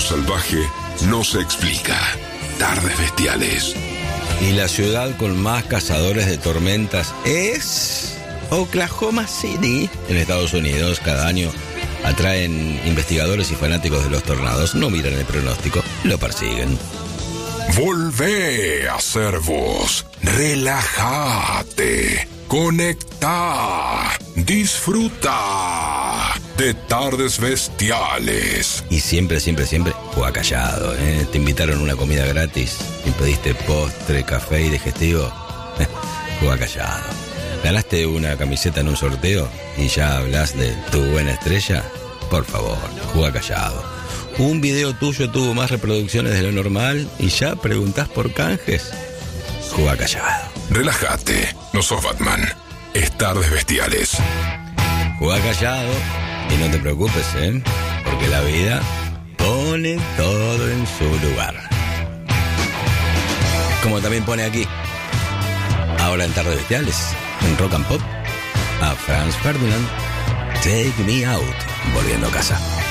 salvaje no se explica. Tardes bestiales. Y la ciudad con más cazadores de tormentas es Oklahoma City, en Estados Unidos. Cada año atraen investigadores y fanáticos de los tornados. No miran el pronóstico, lo persiguen. Volvé a ser vos. Relájate. Conectá. Disfruta de Tardes Bestiales. Y siempre, juega callado, ¿eh? Te invitaron a una comida gratis y pediste postre, café y digestivo. Juega callado. ¿Ganaste una camiseta en un sorteo y ya hablas de tu buena estrella? Por favor, juega callado. Un video tuyo tuvo más reproducciones de lo normal y ya preguntás por canjes. Juega callado. Relájate, no sos Batman. Es Tardes Bestiales. Juega callado y no te preocupes, porque la vida pone todo en su lugar. Como también pone aquí, ahora en Tardes Bestiales, en Rock and Pop, a Franz Ferdinand, Take Me Out, volviendo a casa.